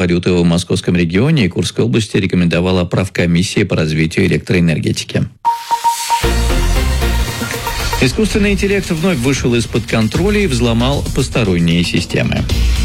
валюты в Московском регионе и Курской области рекомендовала правкомиссия по развитию электроэнергетики. Искусственный интеллект вновь вышел из-под контроля и взломал посторонние системы.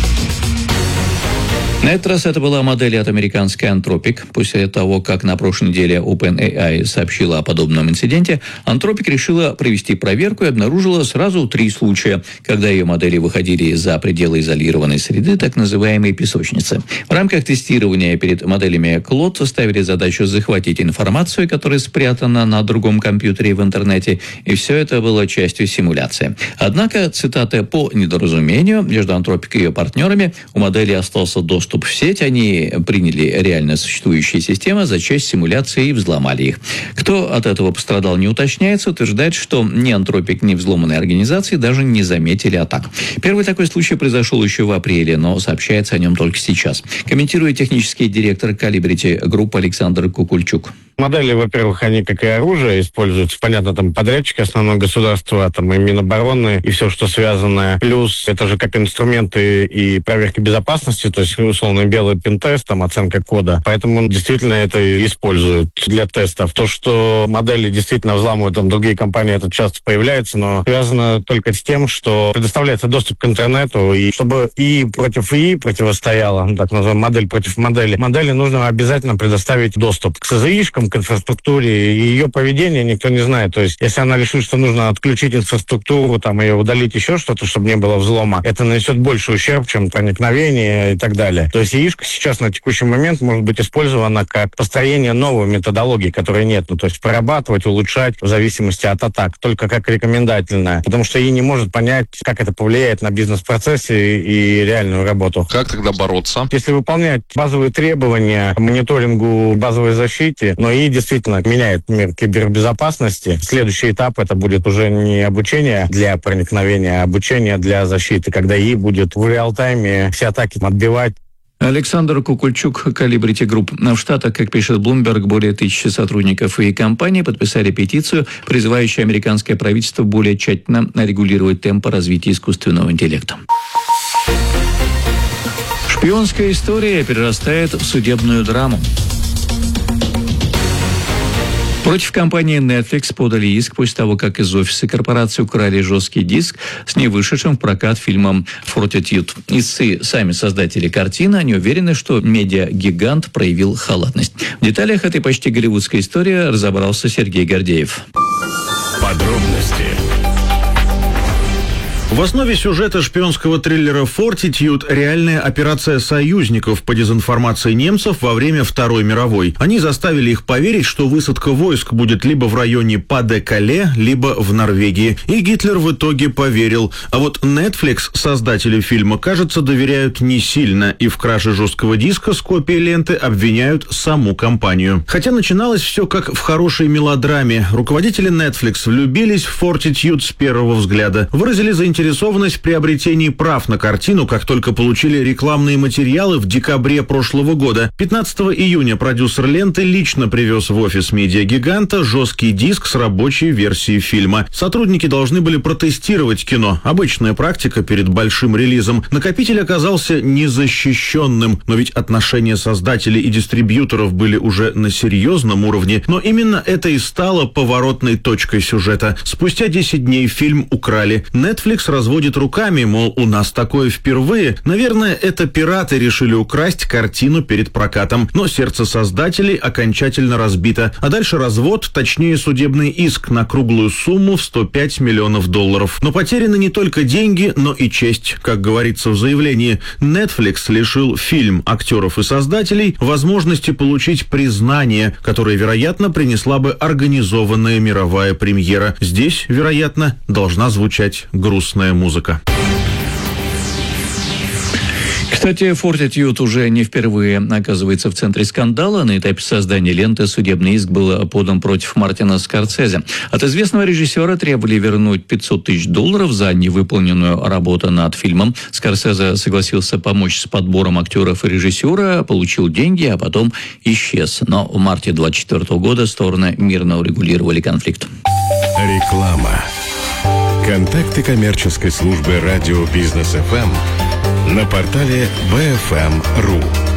На этот раз это была модель от американской Anthropic. После того, как на прошлой неделе OpenAI сообщила о подобном инциденте, Anthropic решила провести проверку и обнаружила сразу 3 случая, когда ее модели выходили за пределы изолированной среды, так называемой песочницы. В рамках тестирования перед моделями Claude ставили задачу захватить информацию, которая спрятана на другом компьютере в интернете, и все это было частью симуляции. Однако, цитата: «По недоразумению между Anthropic и ее партнерами у модели остался доступ в сеть, они приняли реально существующие системы за часть симуляции и взломали их». Кто от этого пострадал, не уточняется. Утверждает, что ни Anthropic, ни взломанные организации даже не заметили атак. Первый такой случай произошел еще в апреле, но сообщается о нем только сейчас. Комментирует технический директор Calibrity Group Александр Кукульчук. Модели, во-первых, они как и оружие используются. Понятно, там подрядчики основного государства, там и Минобороны, и все, что связано. Плюс это же как инструменты и проверки безопасности, то есть, условно, белый пентест, там оценка кода. Поэтому действительно это используют для тестов. То, что модели действительно взламывают, там другие компании, это часто появляется, но связано только с тем, что предоставляется доступ к интернету, и чтобы ИИ против ИИ противостояло, так называемая модель против модели, модели нужно обязательно предоставить доступ к СЗИшкам, к инфраструктуре, и ее поведение никто не знает. То есть, если она решит, что нужно отключить инфраструктуру, там, ее удалить, еще что-то, чтобы не было взлома, это нанесет больше ущерб, чем проникновение и так далее. То есть, яишка сейчас на текущий момент может быть использована как построение новой методологии, которой нет. Ну, то есть, прорабатывать, улучшать в зависимости от атак, только как рекомендательная. Потому что ИИ не может понять, как это повлияет на бизнес-процессы и реальную работу. Как тогда бороться? Если выполнять базовые требования к мониторингу, базовой защите, но ИИ действительно меняет мир кибербезопасности. Следующий этап — это будет уже не обучение для проникновения, а обучение для защиты, когда ИИ будет в реал-тайме все атаки отбивать. Александр Кукульчук, Calibrity Group. В Штатах, как пишет Bloomberg, более 1000 сотрудников и компаний подписали петицию, призывающую американское правительство более тщательно регулировать темпы развития искусственного интеллекта. Шпионская история перерастает в судебную драму. Против компании Netflix подали иск после того, как из офиса корпорации украли жесткий диск с невышедшим в прокат фильмом «Fortitude». Истцы сами создатели картины, они уверены, что медиагигант проявил халатность. В деталях этой почти голливудской истории разобрался Сергей Гордеев. Подробности. В основе сюжета шпионского триллера «Fortitude» реальная операция союзников по дезинформации немцев во время Второй мировой. Они заставили их поверить, что высадка войск будет либо в районе Паде-Кале, либо в Норвегии. И Гитлер в итоге поверил. А вот Netflix, создатели фильма, кажется, доверяют не сильно, и в краже жесткого диска с копией ленты обвиняют саму компанию. Хотя начиналось все как в хорошей мелодраме. Руководители Netflix влюбились в «Fortitude» с первого взгляда, выразили заинтересованность в приобретении прав на картину, как только получили рекламные материалы в декабре прошлого года. 15 июня продюсер ленты лично привез в офис медиагиганта жесткий диск с рабочей версией фильма. Сотрудники должны были протестировать кино. Обычная практика перед большим релизом. Накопитель оказался незащищенным, но ведь отношения создателей и дистрибьюторов были уже на серьезном уровне. Но именно это и стало поворотной точкой сюжета. Спустя 10 дней фильм украли. Netflix разводит руками, мол, у нас такое впервые. Наверное, это пираты решили украсть картину перед прокатом. Но сердце создателей окончательно разбито. А дальше развод, точнее судебный иск на круглую сумму в $105 миллионов. Но потеряны не только деньги, но и честь. Как говорится в заявлении, Netflix лишил фильм, актеров и создателей возможности получить признание, которое, вероятно, принесла бы организованная мировая премьера. Здесь, вероятно, должна звучать грустная музыка. Кстати, Fortitude уже не впервые оказывается в центре скандала. На этапе создания ленты судебный иск был подан против Мартина Скорсезе. От известного режиссера требовали вернуть $500 тысяч за невыполненную работу над фильмом. Скорсезе согласился помочь с подбором актеров и режиссера, получил деньги, а потом исчез. Но в марте 2024 года стороны мирно урегулировали конфликт. Реклама. Контакты коммерческой службы радио Бизнес ФМ на портале bfm.ru.